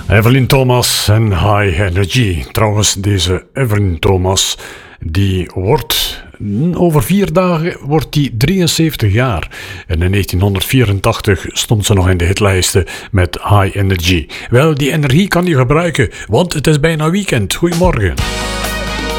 Evelyn Thomas en High Energy. Trouwens, deze Evelyn Thomas, die wordt over 4 dagen wordt die 73 jaar. En in 1984 stond ze nog in de hitlijsten met High Energy. Wel, die energie kan je gebruiken, want het is bijna weekend. Goedemorgen.